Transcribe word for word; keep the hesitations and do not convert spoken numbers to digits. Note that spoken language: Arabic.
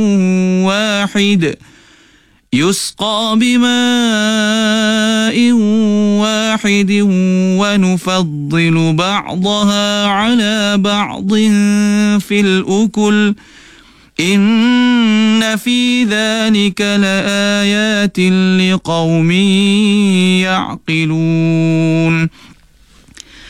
واحد يسقى بماء واحد ونفضل بعضها على بعض في الأكل إن في ذلك لآيات لقوم يعقلون